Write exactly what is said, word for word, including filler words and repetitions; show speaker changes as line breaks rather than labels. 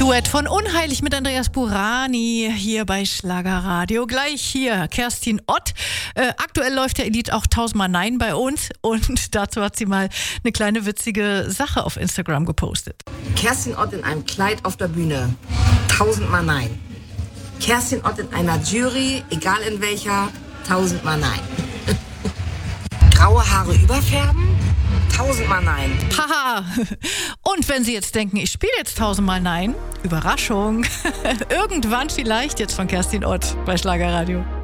Duett von Unheilig mit Andreas Burani hier bei Schlagerradio. Gleich hier Kerstin Ott. Äh, aktuell läuft der Lied auch tausendmal Nein bei uns und dazu hat sie mal eine kleine witzige Sache auf Instagram gepostet.
Kerstin Ott in einem Kleid auf der Bühne. Tausendmal Nein. Kerstin Ott in einer Jury, egal in welcher, tausendmal Nein. Graue Haare überfärben? Tausendmal Nein.
Haha. Und wenn Sie jetzt denken, ich spiele jetzt tausendmal Nein, Überraschung. Irgendwann vielleicht jetzt von Kerstin Ott bei Schlagerradio.